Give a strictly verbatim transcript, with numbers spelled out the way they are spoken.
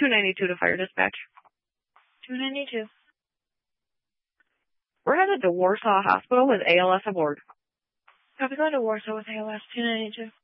two ninety-two to fire dispatch. two ninety-two. We're headed to Warsaw Hospital with A L S aboard. Copy, going to Warsaw with A L S two ninety-two.